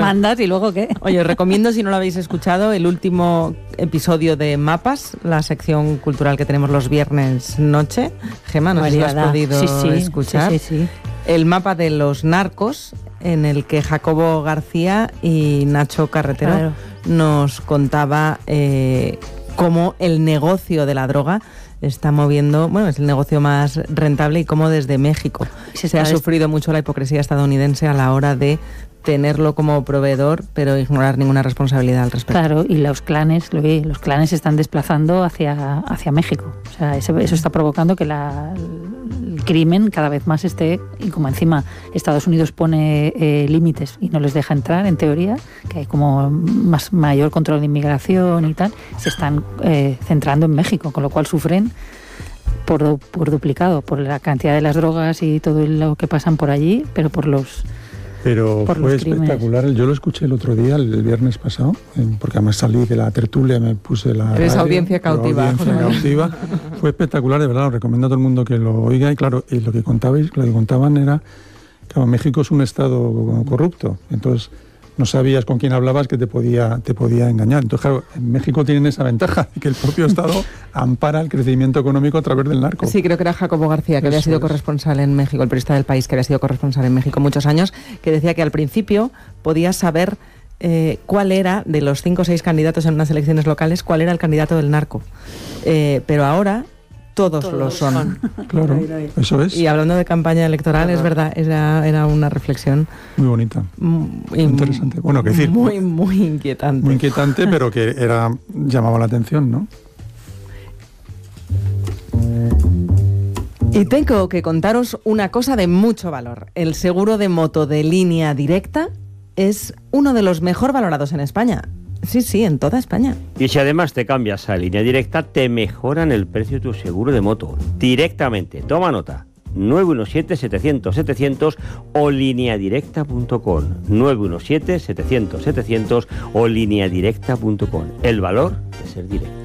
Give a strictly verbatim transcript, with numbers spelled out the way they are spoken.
mandas y luego qué. Oye, os recomiendo, si no lo habéis escuchado, el último episodio de Mapas, la sección cultural que tenemos los viernes noche. Gemma, no sé si lo has podido sí, sí, escuchar. Sí, sí, sí. El mapa de los narcos, en el que Jacobo García y Nacho Carretero claro. nos contaba eh, cómo el negocio de la droga está moviendo, bueno, es el negocio más rentable y cómo desde México se, se ha sufrido mucho la hipocresía estadounidense a la hora de tenerlo como proveedor, pero ignorar ninguna responsabilidad al respecto. Claro, y los clanes, lo vi, los clanes se están desplazando hacia, hacia México. O sea, eso, eso está provocando que la, el crimen cada vez más esté, y como encima Estados Unidos pone eh, límites y no les deja entrar, en teoría, que hay como más mayor control de inmigración y tal, se están eh, centrando en México, con lo cual sufren por, por duplicado, por la cantidad de las drogas y todo lo que pasan por allí, pero por los... Pero fue espectacular. Yo lo escuché el otro día, el viernes pasado, porque además salí de la tertulia, me puse la Eres radio, audiencia cautiva. Audiencia cautiva. Fue espectacular, de verdad, lo recomiendo a todo el mundo que lo oiga. Y claro, y lo que contabais, lo que contaban era que México es un estado corrupto. Entonces, no sabías con quién hablabas que te podía, te podía engañar. Entonces, claro, en México tienen esa ventaja, que el propio Estado ampara el crecimiento económico a través del narco. Sí, creo que era Jacobo García, que Eso había sido es. corresponsal en México, el periodista del País, que había sido corresponsal en México muchos años, que decía que al principio podías saber eh, cuál era, de los cinco o seis candidatos en unas elecciones locales, cuál era el candidato del narco. Eh, pero ahora... Todos, Todos lo son. son. Claro, eso es. Y hablando de campaña electoral, claro. es verdad, era, era una reflexión... Muy bonita, muy interesante. Bueno, que decir... Muy, muy inquietante. Muy inquietante, pero que era llamaba la atención, ¿no? Y tengo que contaros una cosa de mucho valor. El seguro de moto de Línea Directa es uno de los mejor valorados en España. Sí, sí, en toda España. Y si además te cambias a Línea Directa, te mejoran el precio de tu seguro de moto directamente. Toma nota. nueve uno siete, setecientos, setecientos o lineadirecta punto com. nueve uno siete, setecientos, setecientos o lineadirecta punto com. El valor de ser directo.